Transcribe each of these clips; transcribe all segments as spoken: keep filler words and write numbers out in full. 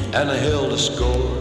and I held a score.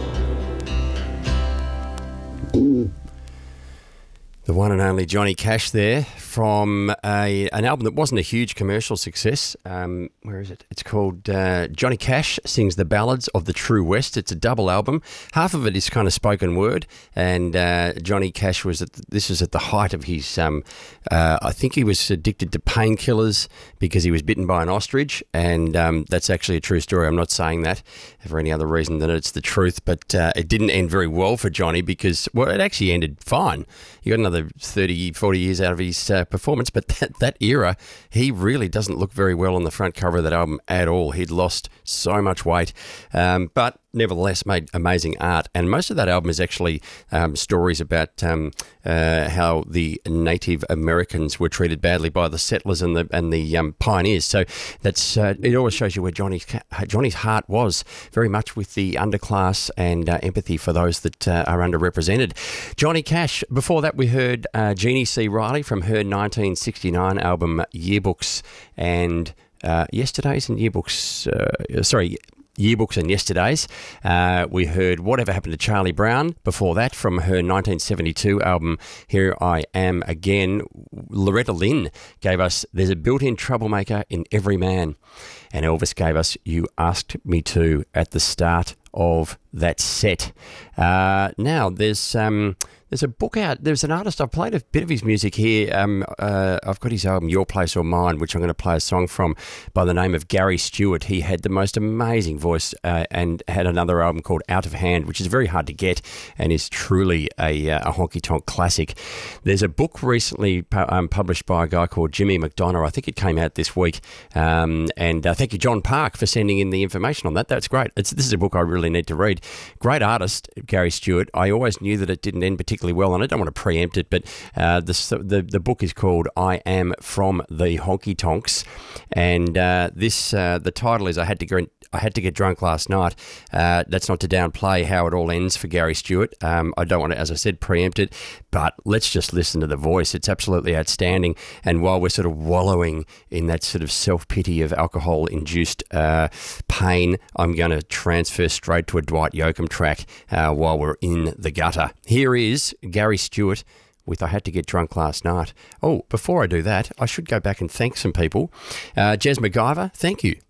The one and only Johnny Cash there from a, an album that wasn't a huge commercial success. Um, where is it? It's called uh, Johnny Cash Sings the Ballads of the True West. It's a double album. Half of it is kind of spoken word, and uh, Johnny Cash was at the, this is at the height of his. Um, uh, I think he was addicted to painkillers because he was bitten by an ostrich, and um, that's actually a true story. I'm not saying that for any other reason than it's the truth, but uh, it didn't end very well for Johnny because well, it actually ended fine. He got another thirty, forty years out of his uh, performance, but that, that era, he really doesn't look very well on the front cover of that album at all. He'd lost so much weight, um, but nevertheless made amazing art. And most of that album is actually um, stories about um, uh, how the Native Americans were treated badly by the settlers and the and the um, pioneers. So that's uh, it always shows you where Johnny's Johnny's heart was, very much with the underclass and uh, empathy for those that uh, are underrepresented. Johnny Cash. Before that, we heard uh, Jeannie C. Riley from her nineteen sixty-nine album Yearbooks and uh, Yesterdays and Yearbooks. Uh, sorry. Yearbooks and Yesterdays. Uh, we heard Whatever Happened to Charlie Brown before that from her nineteen seventy-two album Here I Am Again. Loretta Lynn gave us There's a Built-in Troublemaker in Every Man. And Elvis gave us You Asked Me To at the start of that set. Uh, now, there's... Um, There's a book out. There's an artist. I've played a bit of his music here. Um, uh, I've got his album Your Place or Mine, which I'm going to play a song from by the name of Gary Stewart. He had the most amazing voice uh, and had another album called Out of Hand, which is very hard to get and is truly a, uh, a honky-tonk classic. There's a book recently pu- um, published by a guy called Jimmy McDonough. I think it came out this week. Um, and uh, thank you, John Park, for sending in the information on that. That's great. It's, this is a book I really need to read. Great artist, Gary Stewart. I always knew that it didn't end particularly well on it. I don't want to preempt it, but uh, the, the the book is called I Am From the Honky Tonks, and uh, this uh, the title is I had to go. I had to get drunk last night. Uh, that's not to downplay how it all ends for Gary Stewart. Um, I don't want to, as I said, preempt it, but let's just listen to the voice. It's absolutely outstanding. And while we're sort of wallowing in that sort of self-pity of alcohol-induced uh, pain, I'm going to transfer straight to a Dwight Yoakam track uh, while we're in the gutter. Here is Gary Stewart with I Had to Get Drunk Last Night. Oh, before I do that, I should go back and thank some people. Uh, Jez MacGyver, thank you.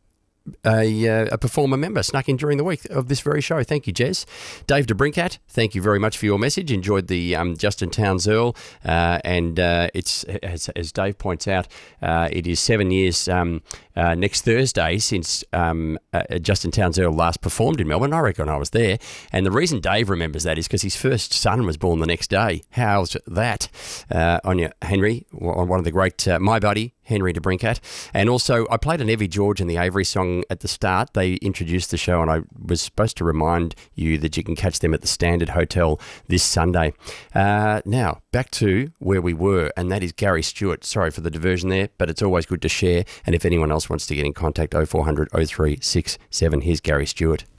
A, uh, a performer member snuck in during the week of this very show. Thank you, Jez. Dave DeBrincat, thank you very much for your message. Enjoyed the um, Justin Townes Earl, uh, and uh, it's as, as Dave points out, uh, it is seven years um, uh, next Thursday since um, uh, Justin Townes Earl last performed in Melbourne. I reckon I was there, and the reason Dave remembers that is because his first son was born the next day. How's that, uh, Anya Henry, one of the great uh, my buddy. Henry DeBrincat. And also, I played an Evie George and the Avery song at the start. They introduced the show, and I was supposed to remind you that you can catch them at the Standard Hotel this Sunday. Uh, now, back to where we were, and that is Gary Stewart. Sorry for the diversion there, but it's always good to share. And if anyone else wants to get in contact, oh four hundred oh three six seven, here's Gary Stewart.